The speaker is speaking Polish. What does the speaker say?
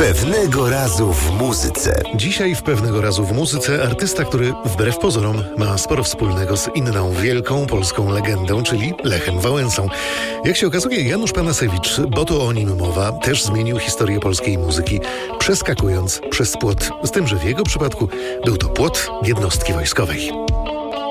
Pewnego razu w muzyce. Dzisiaj w Pewnego razu w muzyce artysta, który wbrew pozorom ma sporo wspólnego z inną wielką polską legendą, czyli Lechem Wałęsą. Jak się okazuje, Janusz Panasewicz, bo to o nim mowa, też zmienił historię polskiej muzyki, przeskakując przez płot. Z tym, że w jego przypadku był to płot jednostki wojskowej.